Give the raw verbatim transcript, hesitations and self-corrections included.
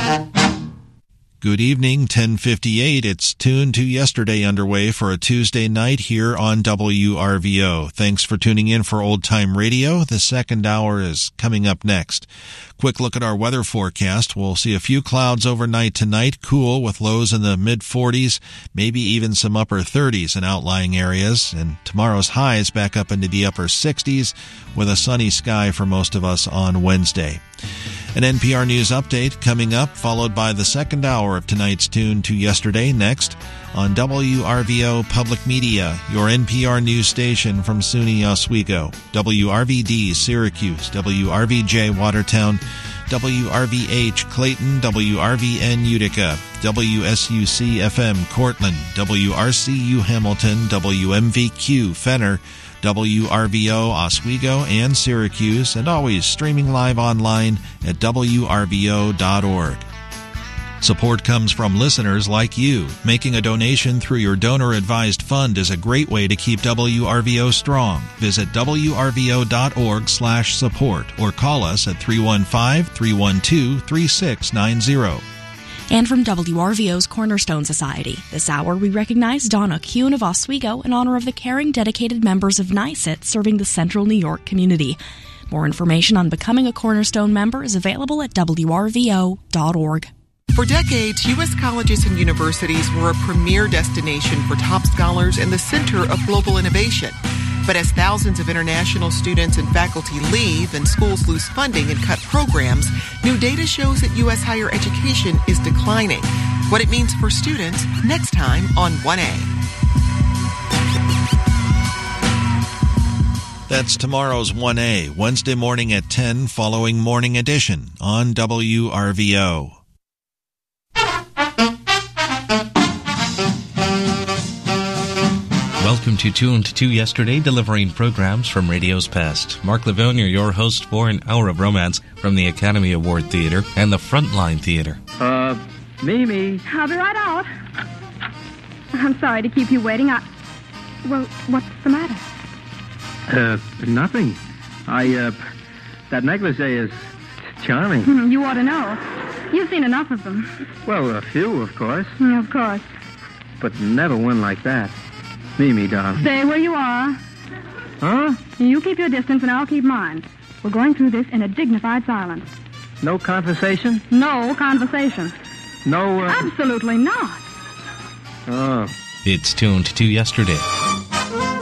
Good evening, ten fifty-eight. It's Tuned to Yesterday underway for a Tuesday night here on W R V O. Thanks for tuning in for Old Time Radio. The second hour is coming up next. Quick look at our weather forecast. We'll see a few clouds overnight tonight, cool with lows in the mid forties, maybe even some upper thirties in outlying areas, and tomorrow's highs back up into the upper sixties with a sunny sky for most of us on Wednesday. An N P R News update coming up, followed by the second hour of tonight's Tune to Yesterday next on W R V O Public Media, your N P R news station from SUNY Oswego, W R V D Syracuse, W R V J Watertown, W R V H Clayton, W R V N Utica, W S U C F M Cortland, W R C U Hamilton, W M V Q Fenner, W R V O Oswego and Syracuse, and always streaming live online at W R V O dot org. Support comes from listeners like you. Making a donation through your donor-advised fund is a great way to keep W R V O strong. Visit W R V O dot org slash support or call us at three one five, three one two, three six nine zero. And from W R V O's Cornerstone Society, this hour we recognize Donna Kuhn of Oswego in honor of the caring, dedicated members of NYSUT serving the Central New York community. More information on becoming a Cornerstone member is available at W R V O dot org. For decades, U S colleges and universities were a premier destination for top scholars and the center of global innovation. But as thousands of international students and faculty leave and schools lose funding and cut programs, new data shows that U S higher education is declining. What it means for students next time on one A. That's tomorrow's one A, Wednesday morning at ten, following Morning Edition on W R V O. Welcome to Tuned to Yesterday, delivering programs from radio's past. Mark Livonia, your host for an hour of romance from the Academy Award Theater and the Frontline Theater. Uh, Mimi. I'll be right out. I'm sorry to keep you waiting. I... Well, what's the matter? Uh, nothing. I, uh, that negligee is charming. You ought to know. You've seen enough of them. Well, a few, of course. Of course. But never one like that. Mimi, darling. Stay where you are. Huh? You keep your distance and I'll keep mine. We're going through this in a dignified silence. No conversation? No conversation. No, uh... Absolutely not. Oh. It's Tuned to Yesterday.